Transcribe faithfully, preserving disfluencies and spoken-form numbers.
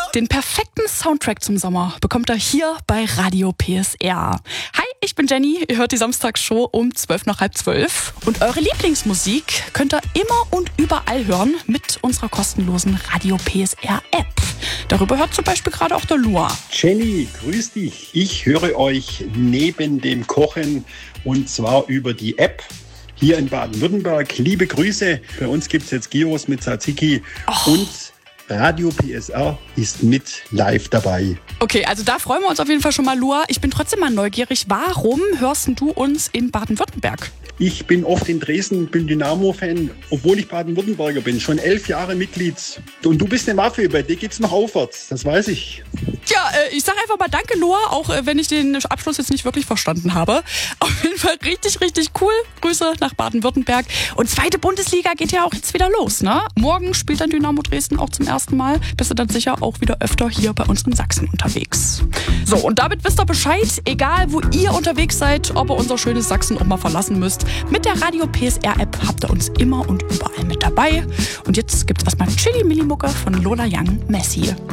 Den perfekten Soundtrack zum Sommer bekommt ihr hier bei Radio P S R. Hi, ich bin Jenny. Ihr hört die Samstagsshow um zwölf nach halb zwölf. Und eure Lieblingsmusik könnt ihr immer und überall hören mit unserer kostenlosen Radio P S R App. Darüber hört zum Beispiel gerade auch der Lua. Jenny, grüß dich. Ich höre euch neben dem Kochen und zwar über die App. Hier in Baden-Württemberg. Liebe Grüße. Bei uns gibt es jetzt Gyros mit Tzatziki Oh. und Radio P S R ist mit live dabei. Okay, also da freuen wir uns auf jeden Fall schon mal, Lua. Ich bin trotzdem mal neugierig. Warum hörst denn du uns in Baden-Württemberg? Ich bin oft in Dresden, bin Dynamo-Fan, obwohl ich Baden-Württemberger bin. Schon elf Jahre Mitglied. Und du bist eine Waffe, bei dir geht's noch aufwärts, das weiß ich. Ja, äh, ich sage einfach mal danke, Lua, auch äh, wenn ich den Abschluss jetzt nicht wirklich verstanden habe. Auf jeden Fall richtig, richtig cool. Grüße nach Baden-Württemberg. Und zweite Bundesliga geht ja auch jetzt wieder los, ne? Morgen spielt dann Dynamo Dresden auch zum ersten Mal. Bist du dann sicher auch wieder öfter hier bei uns in Sachsen unterwegs. So, und damit wisst ihr Bescheid, egal wo ihr unterwegs seid, ob ihr unser schönes Sachsen auch mal verlassen müsst. Mit der Radio P S R App habt ihr uns immer und überall mit dabei. Und jetzt gibt's erstmal Chili Milli Mucke von Lola Young Messi.